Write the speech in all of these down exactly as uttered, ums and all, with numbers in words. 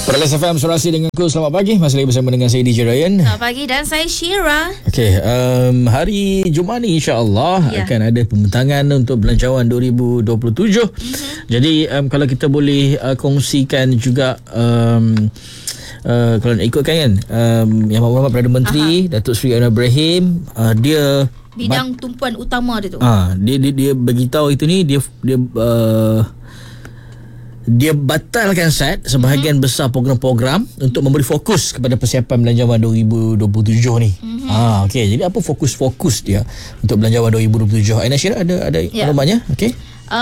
Perlis F M Surasi dengan ku. Selamat pagi. Masih lagi bersama dengan saya D J Ryan. Selamat pagi dan saya Syira. Okey, um, hari Jumaat ni insya-Allah ya. akan ada pembentangan untuk Belanjawan dua ribu dua puluh tujuh. Mm-hmm. Jadi um, kalau kita boleh uh, kongsikan juga um, uh, kalau nak ikutkan kan um, Yang Berhormat Perdana Menteri Aha. Datuk Seri Anwar Ibrahim, uh, dia bidang mat- tumpuan utama dia tu. Ah, dia dia dia beritahu itu ni dia dia uh, dia batalkan set sebahagian mm-hmm. besar program-program untuk memberi fokus kepada persiapan Belanjawan dua ribu dua puluh tujuh ni. Mm-hmm. Ah, okey. Jadi apa fokus-fokus dia untuk Belanjawan dua ribu dua puluh tujuh? Aina Syira ada ada yeah. maklumatnya? Okey.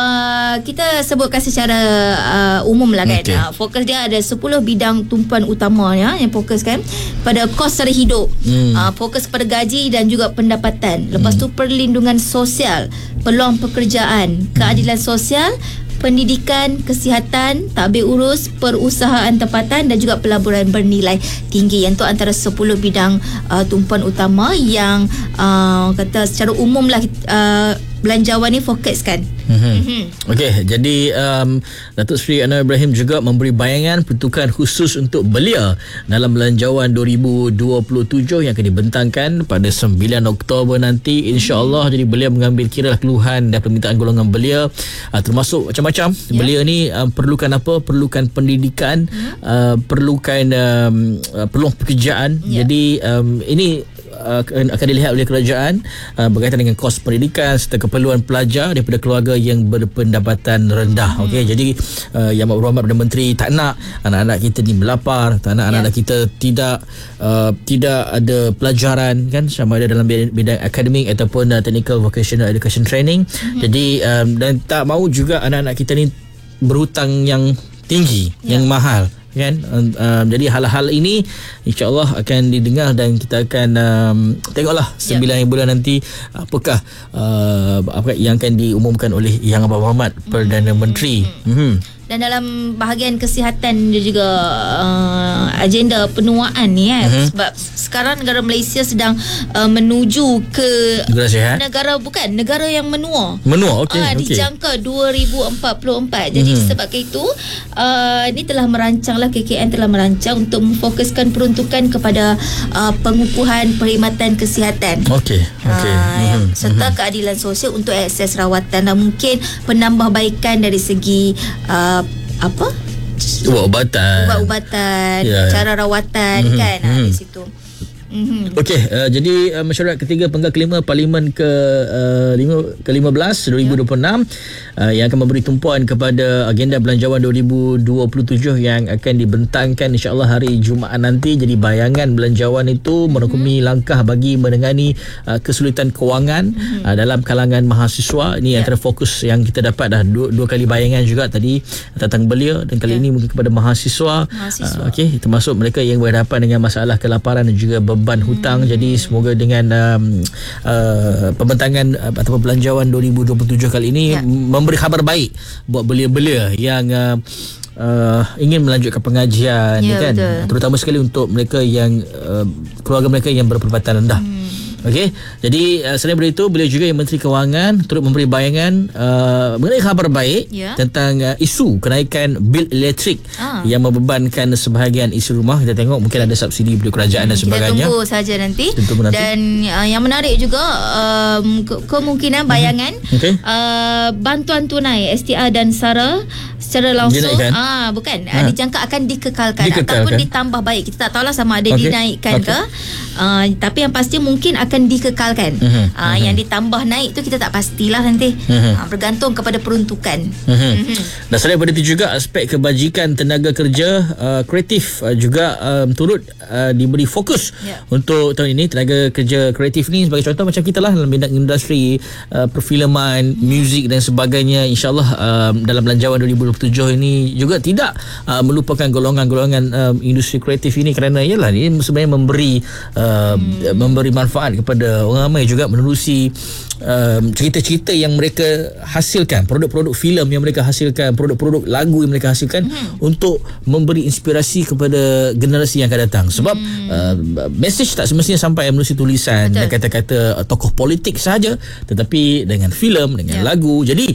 Uh, kita sebutkan secara uh, umum lah kan. Okay. Uh, fokus dia ada sepuluh bidang tumpuan utama ya, yang fokus kan pada kos sara hidup, hmm. uh, fokus pada gaji dan juga pendapatan. Lepas hmm. tu perlindungan sosial, peluang pekerjaan, keadilan sosial, pendidikan, kesihatan, tadbir urus, perusahaan tempatan dan juga pelaburan bernilai tinggi. Yang tu antara sepuluh bidang uh, tumpuan utama yang uh, kata secara umum lah uh, Belanjawan ni fokuskan. Mm-hmm. Mm-hmm. Okey, jadi um, Datuk Seri Anwar Ibrahim juga memberi bayangan peruntukan khusus untuk belia dalam Belanjawan dua ribu dua puluh tujuh yang akan dibentangkan pada sembilan Oktober nanti insya-Allah. Mm-hmm. Jadi belia mengambil kira keluhan dan permintaan golongan belia, uh, termasuk macam-macam. Yeah. Belia ni um, perlukan apa? Perlukan pendidikan, mm-hmm. uh, perlukan um, uh, peluang pekerjaan. Yeah. Jadi um, ini Uh, akan dilihat oleh kerajaan uh, berkaitan dengan kos pendidikan serta keperluan pelajar daripada keluarga yang berpendapatan rendah. Hmm. Okey, jadi uh, Yang Berhormat Perdana Menteri tak nak anak-anak kita ni melapar, tak nak yeah. anak-anak kita tidak uh, tidak ada pelajaran kan, sama ada dalam bidang, bidang akademik ataupun uh, technical vocational education training. Hmm. Jadi um, dan tak mahu juga anak-anak kita ni berhutang yang tinggi, yeah. yang mahal kan. Um, jadi hal-hal ini insya-Allah akan didengar dan kita akan um, tengoklah sembilan yep. bulan nanti apakah uh, apa yang akan diumumkan oleh Yang Berhormat Perdana hmm. Menteri. Hmm. Dan dalam bahagian kesihatan dia juga uh, agenda penuaan ni kan. Uh-huh. Sebab sekarang negara Malaysia sedang uh, menuju ke negara sihat. Negara bukan, negara yang menua. Menua, okey. Uh, dijangka okay. dua ribu empat puluh empat. Jadi uh-huh. sebab itu uh, ini telah merancanglah K K N telah merancang untuk memfokuskan peruntukan kepada uh, pengukuhan perkhidmatan kesihatan. Okey. Okey. Uh, uh-huh. serta uh-huh. keadilan sosial untuk akses rawatan dan mungkin penambahbaikan dari segi uh, apa? Ubat-ubatan. Ubat-ubatan, yeah. cara rawatan mm-hmm. kan mm-hmm. ha, di situ. Mm-hmm. Okey, uh, jadi uh, mesyuarat ketiga penggal kelima Parlimen ke uh, ke lima belas dua ribu dua puluh enam yeah. uh, yang akan memberi tumpuan kepada agenda Belanjawan dua ribu dua puluh tujuh yang akan dibentangkan insya-Allah hari Jumaat nanti. Jadi bayangan belanjawan itu merangkumi mm-hmm. langkah bagi menangani uh, kesulitan kewangan mm-hmm. uh, dalam kalangan mahasiswa. Ini yeah. antara fokus yang kita dapat dah dua, dua kali bayangan juga tadi tentang belia dan kali yeah. ini mungkin kepada mahasiswa. mahasiswa. Uh, Okey, termasuk mereka yang berhadapan dengan masalah kelaparan dan juga beban hutang. Hmm. Jadi semoga dengan um, uh, pembentangan uh, atau Belanjawan dua ribu dua puluh tujuh kali ini ya. memberi khabar baik buat belia-belia yang uh, uh, ingin melanjutkan pengajian ya, kan, betul. Terutama sekali untuk mereka yang uh, keluarga mereka yang berpendapatan rendah. Hmm. Okey, jadi uh, selain daripada itu, beliau juga yang Menteri Kewangan turut memberi bayangan uh, mengenai khabar baik yeah. tentang uh, isu kenaikan bil elektrik ah. yang membebankan sebahagian isi rumah. Kita tengok mungkin ada subsidi dari kerajaan hmm, dan sebagainya. Kita tunggu saja nanti. Tunggu nanti. Dan uh, yang menarik juga um, ke- kemungkinan bayangan hmm. okay. uh, bantuan tunai S T R dan SARA secara langsung ah bukan ha. dijangka akan dikekalkan, dikekalkan ataupun ditambah baik. Kita tak tahulah sama ada okay. dinaikkan okay. ke uh, tapi yang pasti mungkin akan dikekalkan. Uh-huh. Uh, uh-huh. Yang ditambah naik tu kita tak pastilah nanti. Uh-huh. Uh, bergantung kepada peruntukan. Uh-huh. Uh-huh. Dan selain daripada itu juga aspek kebajikan tenaga kerja uh, kreatif uh, juga um, turut uh, diberi fokus yeah. untuk tahun ini. Tenaga kerja kreatif ni sebagai contoh macam kita lah dalam bidang industri uh, perfilman, uh-huh. muzik dan sebagainya. InsyaAllah um, dalam Belanjawan dua ribu dua puluh tujuh ini juga tidak uh, melupakan golongan-golongan um, industri kreatif ini, kerana ialah ini sebenarnya memberi uh, hmm. memberi manfaat kepada orang ramai juga menerusi um, cerita-cerita yang mereka hasilkan, produk-produk filem yang mereka hasilkan, produk-produk lagu yang mereka hasilkan hmm. untuk memberi inspirasi kepada generasi yang akan datang. Sebab hmm. uh, message tak semestinya sampai melalui tulisan dan kata-kata uh, tokoh politik sahaja, tetapi dengan filem, dengan yeah. lagu. Jadi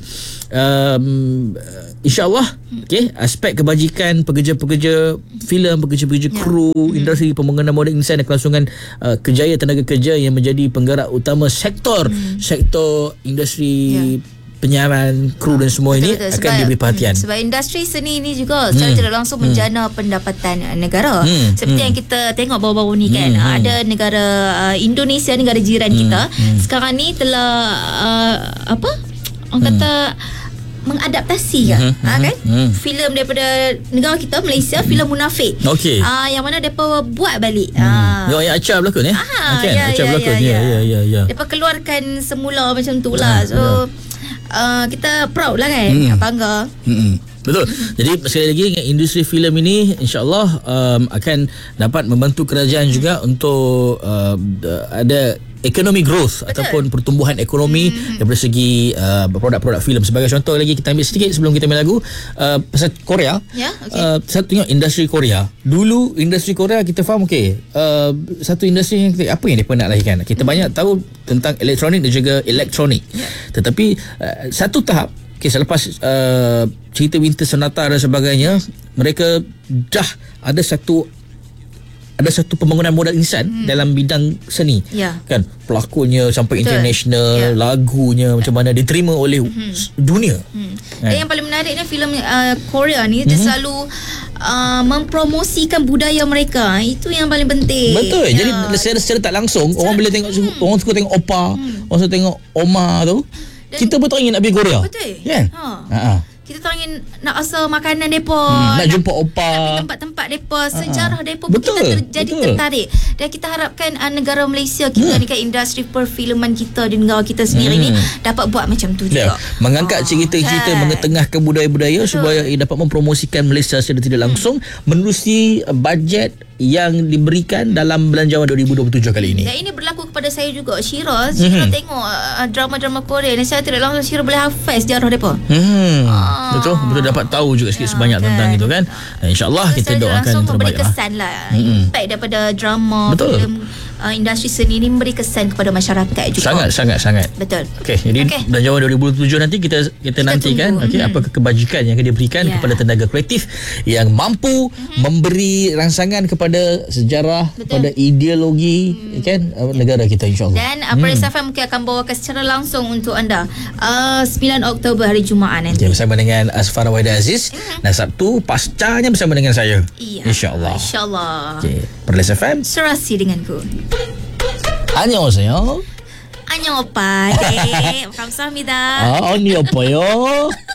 um, InsyaAllah okay, aspek kebajikan pekerja-pekerja filem, pekerja-pekerja kru, yeah. industri pembangunan moden insan dan kelangsungan uh, kejayaan tenaga kerja yang menjadi penggerak utama sektor mm. sektor industri yeah. penyiaran, kru dan semua betul, ini betul. akan sebab, diberi perhatian. Sebab industri seni ini juga secara hmm. tidak langsung menjana hmm. pendapatan negara. Hmm. Seperti hmm. yang kita tengok baru-baru ni kan, hmm. ada negara uh, Indonesia, negara jiran hmm. kita hmm. sekarang ni telah uh, apa? Orang kata hmm. mengadaptasi kan, mm-hmm, ha, kan? Mm-hmm. filem daripada negara kita Malaysia, filem Munafik. Okey. Ah, yang mana depa buat balik. Hmm. Ah. Yo yang Acha berlakon ya. Ah, kan? Ya, Acha ya, berlakon. Ya, ya, ya. ya, ya. Depa keluarkan semula macam tu lah. So yeah. uh, kita proud lah kan, mm. bangga. Hmm. Betul. Jadi sekali lagi industri filem ini insya-Allah um, akan dapat membantu kerajaan juga untuk uh, ada economic growth. Betul. Ataupun pertumbuhan ekonomi hmm. daripada segi uh, produk-produk filem. Sebagai contoh lagi, kita ambil sedikit sebelum kita ambil lagu uh, pasal Korea. Ya, okay. uh, satu tengok industri Korea. Dulu industri Korea kita faham okey. Uh, satu industri yang apa yang mereka nak lahirkan. Kita hmm. banyak tahu tentang elektronik dan juga elektronik. Yeah. Tetapi uh, satu tahap okay, selepas uh, cerita Winter Sonata dan sebagainya, mereka dah ada satu ada satu pembangunan modal insan hmm. dalam bidang seni. Ya. Kan pelakonnya sampai betul. International, ya. Lagunya ya. Macam mana diterima oleh hmm. dunia. Hmm. Kan? Dan yang paling menariknya filem uh, Korea ni hmm. dia selalu uh, mempromosikan budaya mereka. Itu yang paling penting. Betul. Ya. Jadi secara, secara tak langsung secara, orang bila tengok hmm. orang suka tengok opa, hmm. orang suka tengok oma tu. Dan kita pun teringin nak pergi Korea. Betul. Kan? Ha. Ha. Kita teringin nak rasa makanan depa, hmm, nak jumpa opa, nak pergi tempat-tempat depa, sejarah depa pun kita ter, jadi betul. tertarik. Dan kita harapkan uh, negara Malaysia kita hmm. ni kan, industri perfilman kita di negara kita sendiri hmm. ni dapat buat macam tu juga. Ya. Mengangkat oh, cerita-cerita, kan. mengetengahkan budaya-budaya betul. supaya ia dapat mempromosikan Malaysia secara tidak langsung hmm. menerusi bajet yang diberikan dalam belanjawan dua ribu dua puluh tujuh kali ini. Dan ini berlaku kepada saya juga. Syira, Syira mm-hmm. tengok uh, drama-drama Korea dan saya tidak langsung Syira boleh hafaz sejarah mereka. Hmm. Ah. Betul, betul dapat tahu juga sikit ya, sebanyak kan. tentang itu kan. Dan insya-Allah so, kita doakan yang terbaik. Memberi kesan lah. Mm-hmm. Impact daripada drama, filem, uh, industri seni ini memberi kesan kepada masyarakat juga. Sangat, sangat, sangat. Betul. Okey, jadi okay. belanjawan dua ribu dua puluh tujuh nanti kita kita, kita nantikan okey hmm. apakah kebajikan yang akan diberikan yeah. kepada tenaga kreatif yang mampu hmm. memberi rangsangan kepada sejarah, betul. pada ideologi hmm. kan negara kita insya-Allah. Dan uh, Paris hmm. F M mungkin akan bawakan secara langsung untuk anda uh, sembilan Oktober hari Jumaat nanti. Okay, bersama dengan Asfara Wahida Aziz hmm. dan Sabtu pascanya bersama dengan saya. Iya. Insya-Allah. Insya-Allah. Okey, Paris F M serasi denganku. 안녕하세요. 안녕 오빠. 네, 감사합니다. 아, 언니 오빠요.